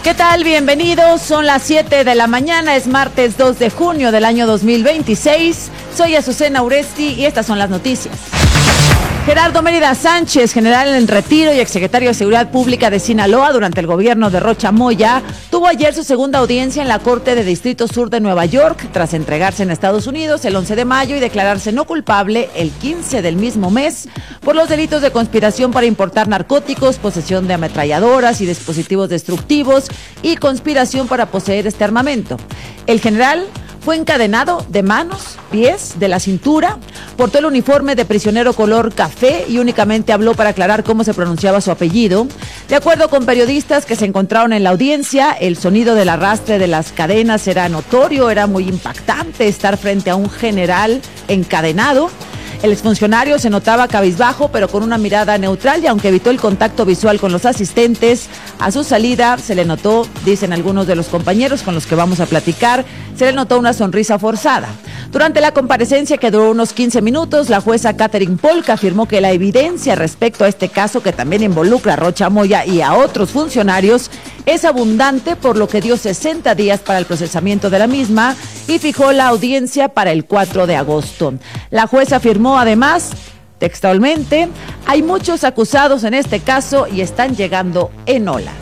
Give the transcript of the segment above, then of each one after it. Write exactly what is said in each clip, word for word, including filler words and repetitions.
¿Qué tal? Bienvenidos, son las siete de la mañana, es martes dos de junio del año dos mil veintiséis. Soy Azucena Uresti y estas son las noticias. Gerardo Mérida Sánchez, general en retiro y exsecretario de Seguridad Pública de Sinaloa durante el gobierno de Rocha Moya, tuvo ayer su segunda audiencia en la Corte de Distrito Sur de Nueva York, tras entregarse en Estados Unidos el once de mayo y declararse no culpable el quince del mismo mes por los delitos de conspiración para importar narcóticos, posesión de ametralladoras y dispositivos destructivos y conspiración para poseer este armamento. El general fue encadenado de manos, pies, de la cintura, portó el uniforme de prisionero color café y únicamente habló para aclarar cómo se pronunciaba su apellido. De acuerdo con periodistas que se encontraron en la audiencia, el sonido del arrastre de las cadenas era notorio, era muy impactante estar frente a un general encadenado. El exfuncionario se notaba cabizbajo, pero con una mirada neutral, y aunque evitó el contacto visual con los asistentes, a su salida se le notó, dicen algunos de los compañeros con los que vamos a platicar, se le notó una sonrisa forzada. Durante la comparecencia, que duró unos quince minutos, la jueza Catherine Polk afirmó que la evidencia respecto a este caso, que también involucra a Rocha Moya y a otros funcionarios, es abundante, por lo que dio sesenta días para el procesamiento de la misma y fijó la audiencia para el cuatro de agosto. La jueza afirmó además, textualmente, hay muchos acusados en este caso y están llegando en olas.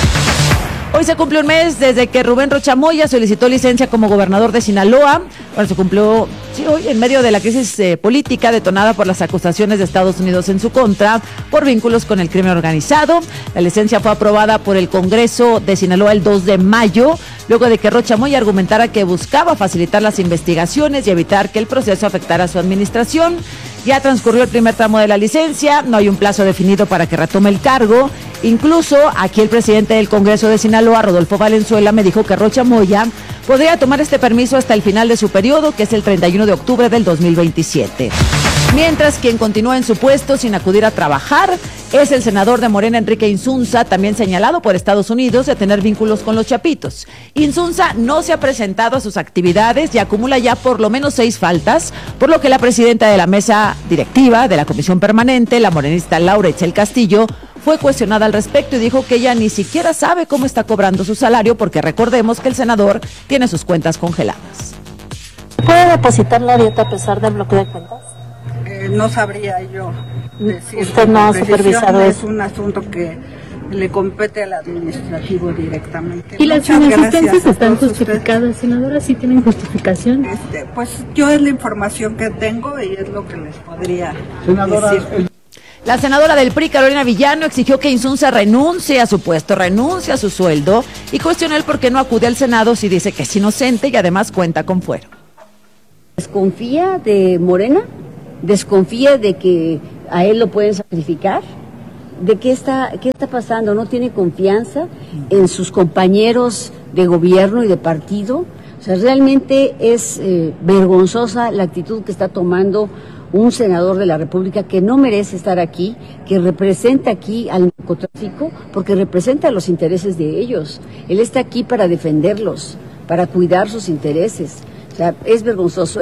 Hoy se cumple un mes desde que Rubén Rocha Moya solicitó licencia como gobernador de Sinaloa. Bueno, se cumplió sí, hoy en medio de la crisis eh, política detonada por las acusaciones de Estados Unidos en su contra por vínculos con el crimen organizado. La licencia fue aprobada por el Congreso de Sinaloa el dos de mayo, luego de que Rocha Moya argumentara que buscaba facilitar las investigaciones y evitar que el proceso afectara a su administración. Ya transcurrió el primer tramo de la licencia, no hay un plazo definido para que retome el cargo. Incluso aquí el presidente del Congreso de Sinaloa, Rodolfo Valenzuela, me dijo que Rocha Moya podría tomar este permiso hasta el final de su periodo, que es el treinta y uno de octubre del dos mil veintisiete. Mientras quien continúa en su puesto sin acudir a trabajar es el senador de Morena, Enrique Insunza, también señalado por Estados Unidos de tener vínculos con los Chapitos. Insunza no se ha presentado a sus actividades y acumula ya por lo menos seis faltas, por lo que la presidenta de la mesa directiva de la Comisión Permanente, la morenista Laura Itzel Castillo, fue cuestionada al respecto y dijo que ella ni siquiera sabe cómo está cobrando su salario, porque recordemos que el senador tiene sus cuentas congeladas. ¿Puede depositar la dieta a pesar del bloqueo de cuentas? Eh, no sabría yo decir. ¿Usted no ha supervisado eso? Es un asunto que le compete al administrativo directamente. ¿Y las inasistencias están justificadas, senadora? ¿Sí tienen justificación? Este, pues yo es la información que tengo y es lo que les podría senadora, decir. El... La senadora del P R I, Carolina Villano, exigió que Insunza renuncie a su puesto, renuncie a su sueldo y cuestionó el por qué no acude al Senado si dice que es inocente y además cuenta con fuero. ¿Desconfía de Morena? ¿Desconfía de que a él lo pueden sacrificar? ¿De qué está, qué está pasando? ¿No tiene confianza en sus compañeros de gobierno y de partido? O sea, realmente es eh, vergonzosa la actitud que está tomando un senador de la República que no merece estar aquí, que representa aquí al narcotráfico, porque representa los intereses de ellos. Él está aquí para defenderlos, para cuidar sus intereses. O sea, es vergonzoso.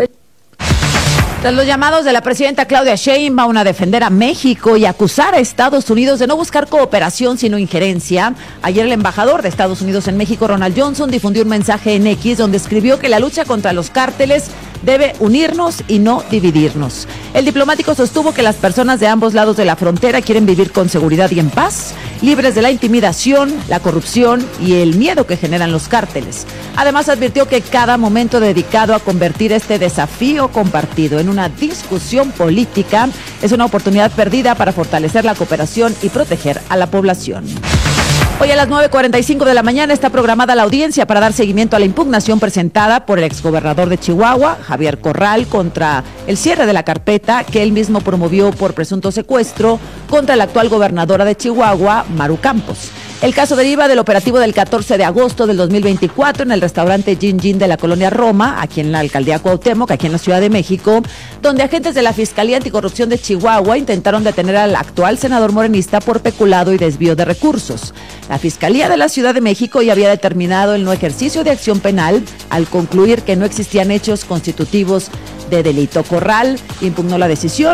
Tras los llamados de la presidenta Claudia Sheinbaum a defender a México y acusar a Estados Unidos de no buscar cooperación sino injerencia, ayer el embajador de Estados Unidos en México, Ronald Johnson, difundió un mensaje en X donde escribió que la lucha contra los cárteles debe unirnos y no dividirnos. El diplomático sostuvo que las personas de ambos lados de la frontera quieren vivir con seguridad y en paz, libres de la intimidación, la corrupción y el miedo que generan los cárteles. Además, advirtió que cada momento dedicado a convertir este desafío compartido en una discusión política es una oportunidad perdida para fortalecer la cooperación y proteger a la población. Hoy a las nueve cuarenta y cinco de la mañana está programada la audiencia para dar seguimiento a la impugnación presentada por el exgobernador de Chihuahua, Javier Corral, contra el cierre de la carpeta que él mismo promovió por presunto secuestro contra la actual gobernadora de Chihuahua, Maru Campos. El caso deriva del operativo del catorce de agosto del dos mil veinticuatro en el restaurante Gin Gin de la colonia Roma, aquí en la alcaldía Cuauhtémoc, aquí en la Ciudad de México, donde agentes de la Fiscalía Anticorrupción de Chihuahua intentaron detener al actual senador morenista por peculado y desvío de recursos. La Fiscalía de la Ciudad de México ya había determinado el no ejercicio de acción penal al concluir que no existían hechos constitutivos de delito. Corral impugnó la decisión.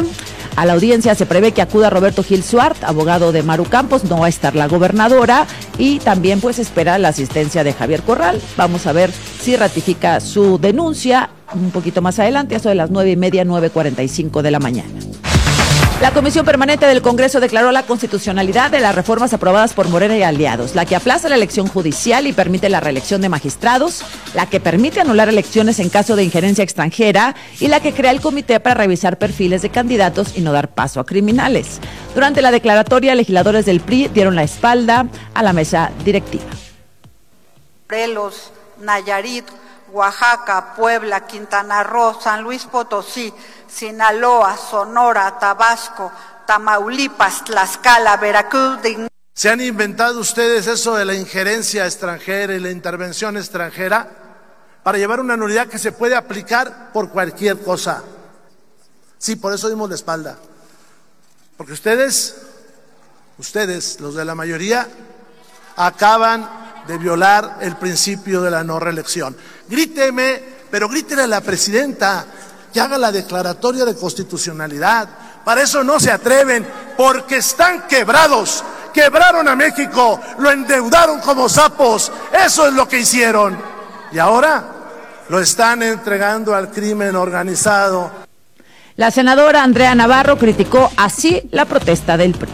A la audiencia se prevé que acuda Roberto Gil Suart, abogado de Maru Campos, no va a estar la gobernadora, y también pues espera la asistencia de Javier Corral. Vamos a ver si ratifica su denuncia un poquito más adelante, a eso de las nueve y media, nueve cuarenta y cinco de la mañana. La Comisión Permanente del Congreso declaró la constitucionalidad de las reformas aprobadas por Morena y aliados, la que aplaza la elección judicial y permite la reelección de magistrados, la que permite anular elecciones en caso de injerencia extranjera y la que crea el comité para revisar perfiles de candidatos y no dar paso a criminales. Durante la declaratoria, legisladores del P R I dieron la espalda a la mesa directiva. Morelos, Nayarit, Oaxaca, Puebla, Quintana Roo, San Luis Potosí, Sinaloa, Sonora, Tabasco, Tamaulipas, Tlaxcala, Veracruz. De... ¿Se han inventado ustedes eso de la injerencia extranjera y la intervención extranjera para llevar una nulidad que se puede aplicar por cualquier cosa? Sí, por eso dimos la espalda. Porque ustedes, ustedes, los de la mayoría, acaban de violar el principio de la no reelección. Gríteme, pero grítele a la presidenta que haga la declaratoria de constitucionalidad. Para eso no se atreven, porque están quebrados. Quebraron a México, lo endeudaron como sapos. Eso es lo que hicieron. Y ahora lo están entregando al crimen organizado. La senadora Andrea Navarro criticó así la protesta del P R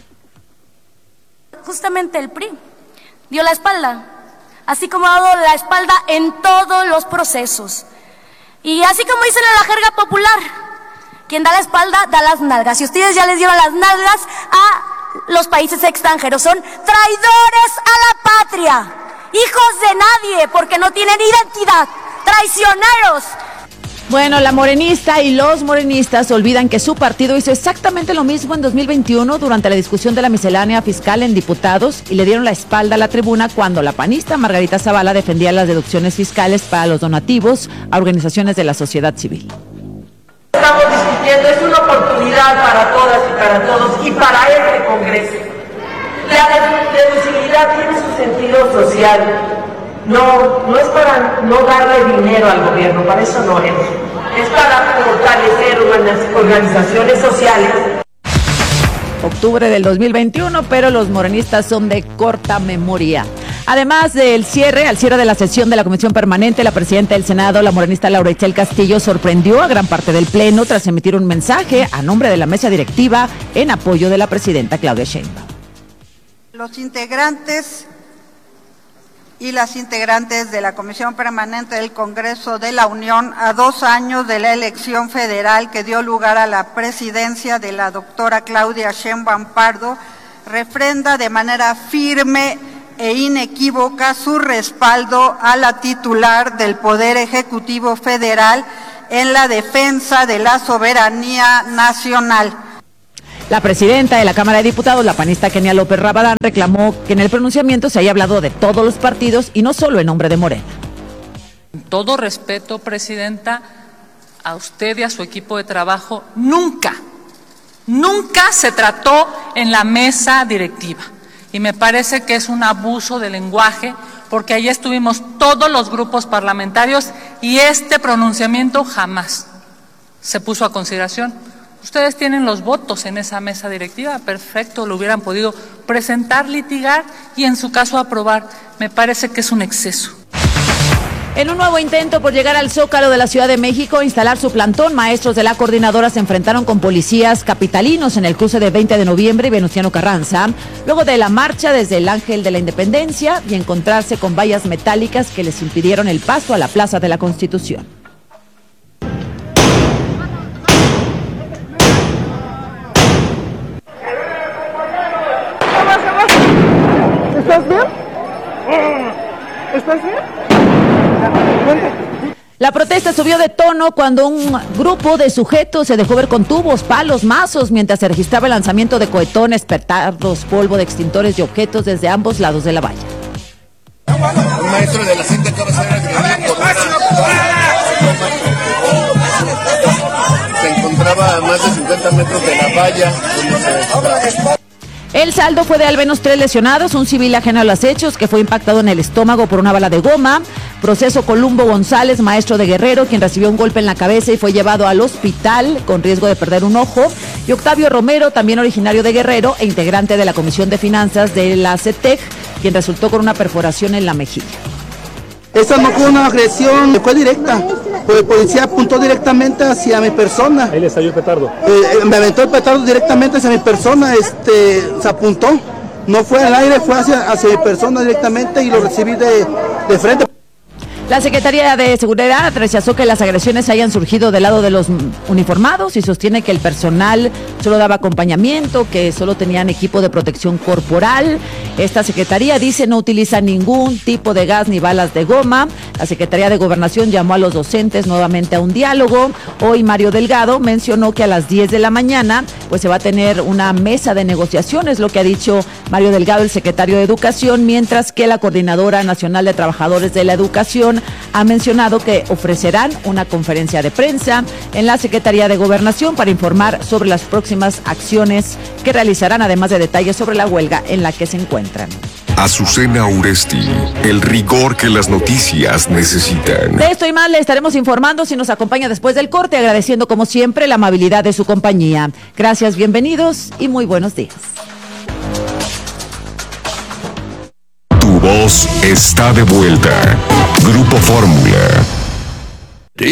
I. Justamente el P R I dio la espalda, así como ha dado la espalda en todos los procesos. Y así como dicen en la jerga popular, quien da la espalda da las nalgas. Y ustedes ya les dieron las nalgas a los países extranjeros. Son traidores a la patria, hijos de nadie, porque no tienen identidad, traicioneros. Bueno, la morenista y los morenistas olvidan que su partido hizo exactamente lo mismo en dos mil veintiuno durante la discusión de la miscelánea fiscal en diputados y le dieron la espalda a la tribuna cuando la panista Margarita Zavala defendía las deducciones fiscales para los donativos a organizaciones de la sociedad civil. Estamos discutiendo, es una oportunidad para todas y para todos y para este Congreso. La deducibilidad tiene su sentido social. No, no es para no darle dinero al gobierno, para eso no es. Es para fortalecer unas organizaciones sociales. Octubre del dos mil veintiuno, pero los morenistas son de corta memoria. Además del cierre, al cierre de la sesión de la Comisión Permanente, la presidenta del Senado, la morenista Laura Itzel Castillo, sorprendió a gran parte del Pleno tras emitir un mensaje a nombre de la mesa directiva en apoyo de la presidenta Claudia Sheinbaum. Los integrantes y las integrantes de la Comisión Permanente del Congreso de la Unión a dos años de la elección federal que dio lugar a la presidencia de la doctora Claudia Sheinbaum Pardo, refrenda de manera firme e inequívoca su respaldo a la titular del Poder Ejecutivo Federal en la defensa de la soberanía nacional. La presidenta de la Cámara de Diputados, la panista Kenia López Rabadán, reclamó que en el pronunciamiento se haya hablado de todos los partidos y no solo en nombre de Morena. Con todo respeto, presidenta, a usted y a su equipo de trabajo, nunca, nunca se trató en la mesa directiva. Y me parece que es un abuso de lenguaje, porque allí estuvimos todos los grupos parlamentarios y este pronunciamiento jamás se puso a consideración. Ustedes tienen los votos en esa mesa directiva, perfecto, lo hubieran podido presentar, litigar y en su caso aprobar. Me parece que es un exceso. En un nuevo intento por llegar al Zócalo de la Ciudad de México e instalar su plantón, maestros de la coordinadora se enfrentaron con policías capitalinos en el cruce de veinte de noviembre y Venustiano Carranza, luego de la marcha desde el Ángel de la Independencia y encontrarse con vallas metálicas que les impidieron el paso a la Plaza de la Constitución. ¿Estás bien? ¿Estás bien? La protesta subió de tono cuando un grupo de sujetos se dejó ver con tubos, palos, mazos, mientras se registraba el lanzamiento de cohetones, petardos, polvo de extintores y objetos desde ambos lados de la valla. Un maestro de la cinta acaba de ser agredido por se encontraba a más de cincuenta metros de la valla donde se... El saldo fue de al menos tres lesionados, un civil ajeno a los hechos que fue impactado en el estómago por una bala de goma, Proceso Columbo González, maestro de Guerrero, quien recibió un golpe en la cabeza y fue llevado al hospital con riesgo de perder un ojo, y Octavio Romero, también originario de Guerrero e integrante de la Comisión de Finanzas de la CETEC, quien resultó con una perforación en la mejilla. Esta no fue una agresión, fue directa, pues el policía apuntó directamente hacia mi persona. Ahí le salió el petardo. Eh, me aventó el petardo directamente hacia mi persona, este, se apuntó, no fue al aire, fue hacia, hacia mi persona directamente y lo recibí de, de frente. La Secretaría de Seguridad rechazó que las agresiones hayan surgido del lado de los uniformados y sostiene que el personal solo daba acompañamiento, que solo tenían equipo de protección corporal. Esta Secretaría dice no utiliza ningún tipo de gas ni balas de goma. La Secretaría de Gobernación llamó a los docentes nuevamente a un diálogo. Hoy Mario Delgado mencionó que a las diez de la mañana pues se va a tener una mesa de negociaciones, lo que ha dicho Mario Delgado, el secretario de Educación, mientras que la Coordinadora Nacional de Trabajadores de la Educación ha mencionado que ofrecerán una conferencia de prensa en la Secretaría de Gobernación para informar sobre las próximas acciones que realizarán, además de detalles sobre la huelga en la que se encuentran. Azucena Uresti, el rigor que las noticias necesitan. De esto y más le estaremos informando si nos acompaña después del corte, agradeciendo como siempre la amabilidad de su compañía. Gracias, bienvenidos y muy buenos días. Tu voz está de vuelta. Grupo Fórmula.